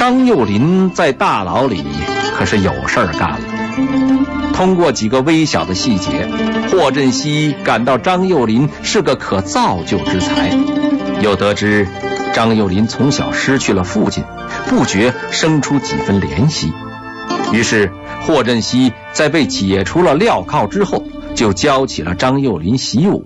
张幼林在大牢里可是有事儿干了。通过几个微小的细节，霍振西感到张幼林是个可造就之才，又得知张幼林从小失去了父亲，不觉生出几分怜惜。于是霍振西在被解除了镣铐之后，就教起了张幼林习武。